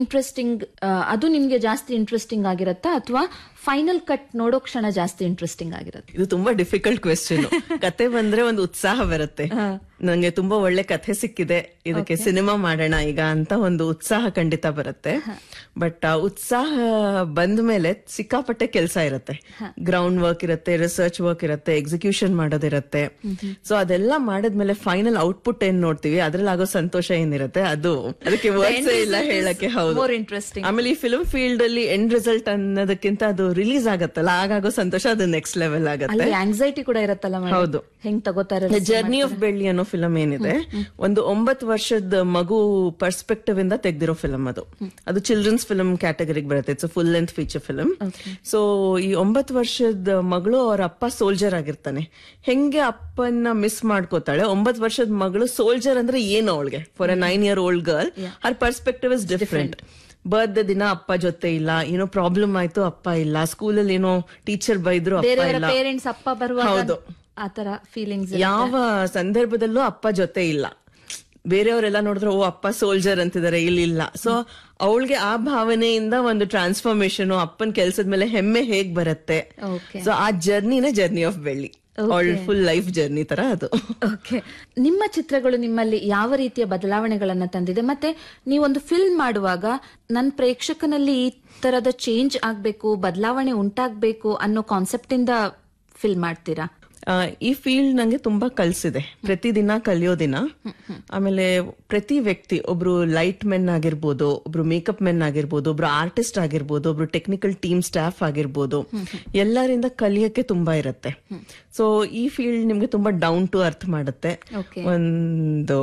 Interesting ಅದು ನಿಮ್ಗೆ ಜಾಸ್ತಿ ಇಂಟ್ರೆಸ್ಟಿಂಗ್ ಆಗಿರತ್ತಾ ಅಥವಾ ಫೈನಲ್ ಕಟ್ ನೋಡೋ ಕ್ಷಣ ಜಾಸ್ತಿ ಇಂಟ್ರೆಸ್ಟಿಂಗ್ ಆಗಿರುತ್ತೆ? ಇದು ತುಂಬಾ ಡಿಫಿಕಲ್ಟ್ ಕ್ವೆಶ್ಚನ್. ಕತೆ ಬಂದ್ರೆ ಒಂದು ಉತ್ಸಾಹ ಬರುತ್ತೆ, ನಂಗೆ ತುಂಬಾ ಒಳ್ಳೆ ಕಥೆ ಸಿಕ್ಕಿದೆ, ಇದಕ್ಕೆ ಸಿನಿಮಾ ಮಾಡೋಣ ಈಗ ಅಂತ ಒಂದು ಉತ್ಸಾಹ ಖಂಡಿತ ಬರುತ್ತೆ. ಬಟ್ ಆ ಉತ್ಸಾಹ ಬಂದ ಮೇಲೆ ಸಿಕ್ಕಾಪಟ್ಟೆ ಕೆಲಸ ಇರುತ್ತೆ, ಗ್ರೌಂಡ್ ವರ್ಕ್ ಇರುತ್ತೆ, ರಿಸರ್ಚ್ ವರ್ಕ್ ಇರುತ್ತೆ, ಎಕ್ಸಿಕ್ಯೂಷನ್ ಮಾಡೋದಿರುತ್ತೆ. ಸೊ ಅದೆಲ್ಲ ಮಾಡಿದ್ಮೇಲೆ ಫೈನಲ್ ಔಟ್ಪುಟ್ ಏನ್ ನೋಡ್ತೀವಿ ಅದ್ರಲ್ಲಿ ಆಗೋ ಸಂತೋಷ ಏನಿರುತ್ತೆ ಅದಕ್ಕೆ ವರ್ಡ್ಸ್ ಇಲ್ಲ ಹೇಳಕ್ಕೆ. ಹೌದು, ಆಮೇಲೆ ಈ ಫಿಲ್ಮ್ ಫೀಲ್ಡ್ ಅಲ್ಲಿ ಎಂಡ್ ರಿಸಲ್ಟ್ ಅನ್ನೋದಕ್ಕಿಂತ ಅದು ರಿಲೀಸ್ ಆಗತ್ತಲ್ಲ, ಆಗಾಗೋ ಸಂತೋಷ ಅದು ನೆಕ್ಸ್ಟ್ ಲೆವೆಲ್ ಆಗುತ್ತೆ. ಆಂಗ್ಸೈಟಿ ಕೂಡ ಇರತ್ತಲ್ಲ. ಹೌದು, ಹೆಂಗ್ ತಗೋತಾರೆ. ಜರ್ನಿ ಆಫ್ ಬೆಳ್ಳಿ ಅನ್ನೋ ಫಿಲಂ ಏನಿದೆ, ಒಂದು 9 ವರ್ಷದ ಮಗು ಪರ್ಸ್ಪೆಕ್ಟಿವ್ ಇಂದ ತೆಗ್ದಿರೋ ಫಿಲಂ ಅದು ಚಿಲ್ಡ್ರನ್ಸ್ ಫಿಲಂ ಕ್ಯಾಟಗರಿಗೆ ಬರುತ್ತೆ. It's full length feature film. So ಈ 9 ವರ್ಷದ ಮಗಳು ಅವ್ರ ಅಪ್ಪ ಸೋಲ್ಜರ್ ಆಗಿರ್ತಾನೆ, ಹೆಂಗೆ ಅಪ್ಪನ್ನ ಮಿಸ್ ಮಾಡ್ಕೋತಾಳೆ. 9 ವರ್ಷದ ಮಗಳು ಸೋಲ್ಜರ್ ಅಂದ್ರೆ ಏನು ಅವಳಿಗೆ, for a 9-year-old girl Har perspective is different. Birthday ದಿನ ಅಪ್ಪ ಜೊತೆ ಇಲ್ಲ, ಏನೋ ಪ್ರಾಬ್ಲಮ್ ಆಯ್ತು ಅಪ್ಪ ಇಲ್ಲ, ಸ್ಕೂಲಲ್ಲಿ ಏನೋ ಟೀಚರ್ ಬೈದ್ರು ಅಪ್ಪ ಇಲ್ಲ, ಪೇರೆಂಟ್ಸ್ ಅಪ್ಪ ಬರುವಾಗ ಹೌದು ಆತರ ಫೀಲಿಂಗ್ಸ್, ಯಾವ ಸಂದರ್ಭದಲ್ಲೂ ಅಪ್ಪ ಜೊತೆ ಇಲ್ಲ. ಬೇರೆಯವರೆಲ್ಲ ನೋಡಿದ್ರೆ ಓ ಅಪ್ಪ ಸೋಲ್ಜರ್ ಅಂತಿದ್ದಾರೆ, ಇಲ್ಲ. ಸೊ ಅವಳಿಗೆ ಆ ಭಾವನೆಯಿಂದ ಒಂದು ಟ್ರಾನ್ಸ್ಫಾರ್ಮೇಶನ್, ಅಪ್ಪನ ಕೆಲ್ಸದ ಮೇಲೆ ಹೆಮ್ಮೆ ಹೇಗ್ ಬರುತ್ತೆ. ಸೊ ಆ ಜರ್ನಿ ಆಫ್ ಬೆಳ್ಳಿ ಫುಲ್ ಲೈಫ್ ಜರ್ನಿ ತರ ಅದು. ಓಕೆ, ನಿಮ್ಮ ಚಿತ್ರಗಳು ನಿಮ್ಮಲ್ಲಿ ಯಾವ ರೀತಿಯ ಬದಲಾವಣೆಗಳನ್ನ ತಂದಿದೆ? ಮತ್ತೆ ನೀವೊಂದು ಫಿಲ್ಮ್ ಮಾಡುವಾಗ ನನ್ನ ಪ್ರೇಕ್ಷಕನಲ್ಲಿ ಈ ತರದ ಚೇಂಜ್ ಆಗ್ಬೇಕು, ಬದಲಾವಣೆ ಉಂಟಾಗ್ಬೇಕು ಅನ್ನೋ ಕಾನ್ಸೆಪ್ಟ್ ಇಂದ ಫಿಲ್ಮ್ ಮಾಡ್ತೀರಾ? ಈ ಫೀಲ್ಡ್ ನಂಗೆ ತುಂಬಾ ಕಲ್ಸಿದೆ, ಪ್ರತಿದಿನ ಕಲಿಯೋದಿನ. ಆಮೇಲೆ ಪ್ರತಿ ವ್ಯಕ್ತಿ, ಒಬ್ರು ಲೈಟ್ ಮೆನ್ ಆಗಿರ್ಬೋದು, ಒಬ್ರು ಮೇಕಪ್ ಮೆನ್ ಆಗಿರ್ಬೋದು, ಒಬ್ರು ಆರ್ಟಿಸ್ಟ್ ಆಗಿರ್ಬೋದು, ಒಬ್ರು ಟೆಕ್ನಿಕಲ್ ಟೀಮ್ ಸ್ಟಾಫ್ ಆಗಿರ್ಬೋದು, ಎಲ್ಲರಿಂದ ಕಲಿಯಕ್ಕೆ ತುಂಬಾ ಇರುತ್ತೆ. ಸೊ ಈ ಫೀಲ್ಡ್ ನಿಮ್ಗೆ ತುಂಬಾ ಡೌನ್ ಟು ಅರ್ತ್ ಮಾಡುತ್ತೆ. ಒಂದು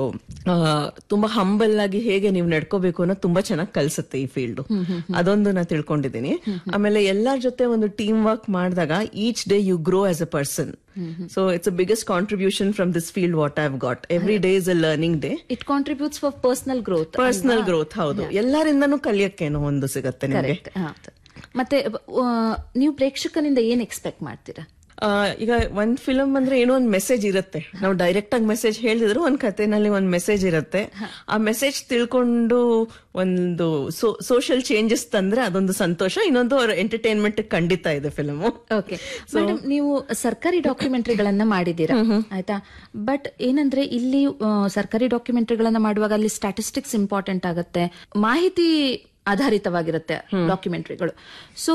ತುಂಬಾ ಹಂಬಲ್ ಆಗಿ ಹೇಗೆ ನೀವು ನಡ್ಕೋಬೇಕು ಅನ್ನೋದು ತುಂಬಾ ಚೆನ್ನಾಗಿ ಕಲ್ಸುತ್ತೆ ಈ ಫೀಲ್ಡ್. ಅದೊಂದು ನಾ ತಿಳ್ಕೊಂಡಿದ್ದೀನಿ. ಆಮೇಲೆ ಎಲ್ಲರ ಜೊತೆ ಒಂದು ಟೀಮ್ ವರ್ಕ್ ಮಾಡಿದಾಗ each day you grow as a person. So it's the biggest contribution from this field what I've got. Every day is a learning day. It contributes for personal growth. Personal growth, ಹೌದು. ಎಲ್ಲರಿಂದನೂ ಕಲಿಯಕ್ಕೇನೋ ಒಂದು ಸಿಗತ್ತೆ ನಿಮಗೆ. ಮತ್ತೆ ನೀವು ಪ್ರೇಕ್ಷಕನಿಂದ ಏನ್ expect ಮಾಡ್ತೀರಾ? ಈಗ ಒಂದ್ ಫಿಲಂ ಅಂದ್ರೆ ಏನೋ ಒಂದ್ ಮೆಸೇಜ್ ಇರುತ್ತೆ. ನಾವು ಡೈರೆಕ್ಟ್ ಆಗಿ ಮೆಸೇಜ್ ಹೇಳಿದ್ರು ಒಂದ್ ಕಥೆನಲ್ಲಿ ಒಂದ್ ಮೆಸೇಜ್ ಇರುತ್ತೆ. ಆ ಮೆಸೇಜ್ ತಿಳ್ಕೊಂಡು ಒಂದು ಸೋಷಿಯಲ್ ಚೇಂಜಸ್ ತಂದ್ರೆ ಅದೊಂದು ಸಂತೋಷ. ಇನ್ನೊಂದು ಅವ್ರ ಎಂಟರ್ಟೈನ್ಮೆಂಟ್ ಖಂಡಿತ ಇದೆ ಫಿಲಮ್. ಓಕೆ ಮೇಡಮ್, ನೀವು ಸರ್ಕಾರಿ ಡಾಕ್ಯುಮೆಂಟರಿಗಳನ್ನ ಮಾಡಿದೀರಾ, ಆಯ್ತಾ? ಬಟ್ ಏನಂದ್ರೆ ಇಲ್ಲಿ ಸರ್ಕಾರಿ ಡಾಕ್ಯುಮೆಂಟರಿಗಳನ್ನ ಮಾಡುವಾಗ ಅಲ್ಲಿ ಸ್ಟ್ಯಾಟಿಸ್ಟಿಕ್ಸ್ ಇಂಪಾರ್ಟೆಂಟ್ ಆಗುತ್ತೆ, ಮಾಹಿತಿ ಆಧಾರಿತವಾಗಿರುತ್ತೆ ಡಾಕ್ಯುಮೆಂಟರಿಗಳು. ಸೊ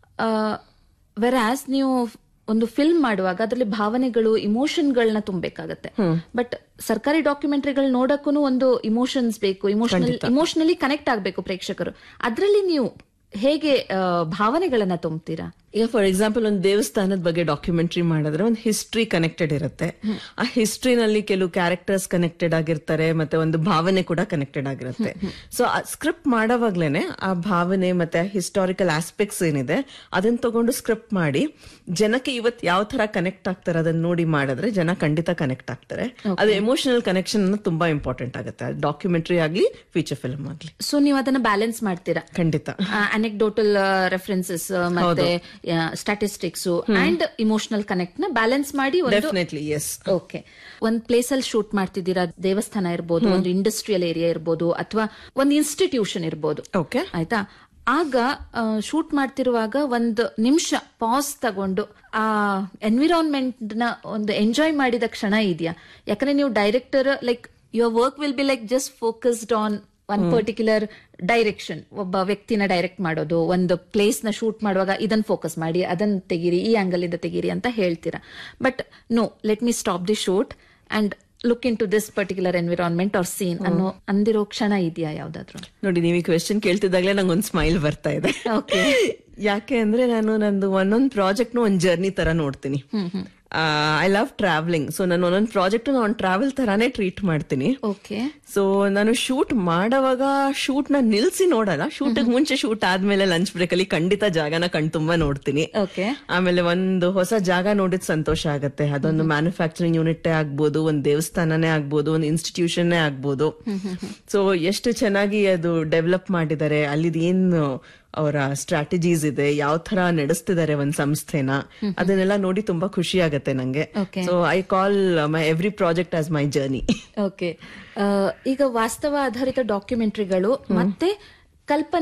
ವೆರಾಸ್ ನೀವು ಒಂದು ಫಿಲ್ಮ್ ಮಾಡುವಾಗ ಅದರಲ್ಲಿ ಭಾವನೆಗಳು, ಇಮೋಷನ್ಗಳನ್ನ ತುಂಬಬೇಕಾಗತ್ತೆ. ಬಟ್ ಸರ್ಕಾರಿ ಡಾಕ್ಯುಮೆಂಟರಿಗಳು ನೋಡಕ್ಕೂ ಒಂದು ಇಮೋಷನ್ಸ್ ಬೇಕು, ಇಮೋಷನಲಿ ಕನೆಕ್ಟ್ ಆಗ್ಬೇಕು ಪ್ರೇಕ್ಷಕರು. ಅದ್ರಲ್ಲಿ ನೀವು ಹೇಗೆ ಭಾವನೆಗಳನ್ನ ತುಂಬ್ತೀರಾ? ಈಗ ಫಾರ್ ಎಕ್ಸಾಂಪಲ್ ಒಂದು ದೇವಸ್ಥಾನದ ಬಗ್ಗೆ ಡಾಕ್ಯುಮೆಂಟರಿ ಮಾಡಿದ್ರೆ ಒಂದು ಹಿಸ್ಟ್ರಿ ಕನೆಕ್ಟೆಡ್ ಇರುತ್ತೆ. ಆ ಹಿಸ್ಟ್ರಿನಲ್ಲಿ ಕೆಲವು ಕ್ಯಾರೆಕ್ಟರ್ಸ್ ಕನೆಕ್ಟೆಡ್ ಆಗಿರ್ತಾರೆ, ಮತ್ತೆ ಒಂದು ಭಾವನೆ ಕೂಡ ಕನೆಕ್ಟೆಡ್ ಆಗಿರುತ್ತೆ. ಸೊ ಸ್ಕ್ರಿಪ್ಟ್ ಮಾಡೋವಾಗ್ಲೇನೆ ಆ ಭಾವನೆ ಮತ್ತೆ ಹಿಸ್ಟಾರಿಕಲ್ ಆಸ್ಪೆಕ್ಟ್ಸ್ ಏನಿದೆ ಅದನ್ನ ತಗೊಂಡು ಸ್ಕ್ರಿಪ್ಟ್ ಮಾಡಿ ಜನಕ್ಕೆ ಇವತ್ತು ಯಾವ ತರ ಕನೆಕ್ಟ್ ಆಗ್ತಾರೆ ಅದನ್ನ ನೋಡಿ ಮಾಡಿದ್ರೆ ಜನ ಖಂಡಿತ ಕನೆಕ್ಟ್ ಆಗ್ತಾರೆ. ಅದು ಎಮೋಷನಲ್ ಕನೆಕ್ಷನ್ ತುಂಬಾ ಇಂಪಾರ್ಟೆಂಟ್ ಆಗುತ್ತೆ, ಡಾಕ್ಯುಮೆಂಟರಿ ಆಗ್ಲಿ ಫೀಚರ್ ಫಿಲ್ಮ್ ಆಗ್ಲಿ. ಸೊ ನೀವು ಅದನ್ನ ಬ್ಯಾಲೆನ್ಸ್ ಮಾಡ್ತೀರಾ? ಖಂಡಿತ. ಅನೆಕ್ಡೋಟಲ್ ರೆಫರೆನ್ಸಸ್ ಮತ್ತೆ ಸ್ಟ್ಯಾಟಿಸ್ಟಿಕ್ಸ್ ಅಂಡ್ ಇಮೋಷನಲ್ ಕನೆಕ್ಟ್ ನ ಬ್ಯಾಲೆನ್ಸ್ ಮಾಡಿ. Definitely, S. ಓಕೆ, ಒಂದ್ ಪ್ಲೇಸ್ ಅಲ್ಲಿ ಶೂಟ್ ಮಾಡ್ತಿದ್ದೀರಾ, ದೇವಸ್ಥಾನ ಇರ್ಬೋದು, ಒಂದು ಇಂಡಸ್ಟ್ರಿಯಲ್ ಏರಿಯಾ ಇರ್ಬೋದು, ಅಥವಾ ಒಂದು ಇನ್ಸ್ಟಿಟ್ಯೂಷನ್ ಇರ್ಬೋದು, ಓಕೆ ಆಯ್ತಾ? ಆಗ ಶೂಟ್ ಮಾಡ್ತಿರುವಾಗ ಒಂದು ನಿಮಿಷ ಪಾಸ್ ತಗೊಂಡು ಆ ಎನ್ವಿರಾನ್ಮೆಂಟ್ ನ ಒಂದು ಎಂಜಾಯ್ ಮಾಡಿದ ಕ್ಷಣ ಇದೆಯಾ? ಯಾಕಂದ್ರೆ ನೀವು director, like your work will be like just focused on one particular direction. ಒಬ್ಬ ವ್ಯಕ್ತಿನ ಡೈರೆಕ್ಟ್ ಮಾಡೋದು, ಒಂದು ಪ್ಲೇಸ್ ನ ಶೂಟ್ ಮಾಡುವಾಗ ಇದನ್ನ ಫೋಕಸ್ ಮಾಡಿ, ಅದನ್ನ ತೆಗೀರಿ, ಈ ಆಂಗಲ್ ಇಂದ ತೆಗೀರಿ ಅಂತ ಹೇಳ್ತೀರಾ. But no, let me stop the shoot and look in to this particular environment are seen ಅನ್ನೋ ಅಂದಿರೋ ಕ್ಷಣ ಇದೆಯಾ ಯಾವ್ದಾದ್ರು? ನೋಡಿ, ನೀವು ಈ ಕ್ವೆಶ್ಚನ್ ಕೇಳ್ತಿದ್ದಾಗಲೇ ನಂಗೊಂದು ಸ್ಮೈಲ್ ಬರ್ತಾ ಇದೆ. ಯಾಕೆ ಅಂದ್ರೆ ನಾನು ನಂದು ಒಂದೊಂದು ಪ್ರಾಜೆಕ್ಟ್ ನ ಒಂದ್ ಜರ್ನಿ ತರ ನೋಡ್ತೀನಿ. I love travelling. ಸೊ ನಾನು ಒಂದೊಂದು ಪ್ರಾಜೆಕ್ಟ್ ನಾನು ಟ್ರಾವೆಲ್ ತರಾನೇ ಟ್ರೀಟ್ ಮಾಡ್ತೀನಿ. ಓಕೆ. ಸೊ ನಾನು ಶೂಟ್ ಮಾಡೋವಾಗ ಶೂಟ್ ನ ನಿಲ್ಸಿ ನೋಡಲ್ಲ. ಶೂಟ್ ಮುಂಚೆ, ಶೂಟ್ ಆದ್ಮೇಲೆ ಲಂಚ್ ಬ್ರೇಕ್ ಅಲ್ಲಿ ಖಂಡಿತ ಜಾಗನ ಕಣ್ತುಂಬಾ ನೋಡ್ತೀನಿ. ಆಮೇಲೆ ಒಂದು ಹೊಸ ಜಾಗ ನೋಡಿದ್ ಸಂತೋಷ ಆಗತ್ತೆ. ಅದೊಂದು ಮ್ಯಾನುಫ್ಯಾಕ್ಚರಿಂಗ್ ಯೂನಿಟ್ ಆಗ್ಬೋದು, ಒಂದ್ ದೇವಸ್ಥಾನನೇ ಆಗ್ಬೋದು, ಒಂದು ಇನ್ಸ್ಟಿಟ್ಯೂಷನ್ ಆಗ್ಬೋದು. ಸೊ ಎಷ್ಟು ಚೆನ್ನಾಗಿ ಅದು ಡೆವಲಪ್ ಮಾಡಿದ್ದಾರೆ, ಅಲ್ಲಿದ್ ಏನು ಅವರ ಸ್ಟ್ರಾಟಜೀಸ್ ಇದೆ, ಯಾವ ತರ ನಡೆಸ್ತಿದ್ದಾರೆ ಒಂದ್ ಸಂಸ್ಥೆನ, ಅದನ್ನೆಲ್ಲ ನೋಡಿ ತುಂಬಾ ಖುಷಿ ಆಗತ್ತೆ ನಂಗೆ. So I call my every project as my journey. Okay, ಈಗ ವಾಸ್ತವ ಆಧಾರಿತ ಡಾಕ್ಯುಮೆಂಟರಿಗಳು ಮತ್ತೆ ಕಲ್ಪನೆ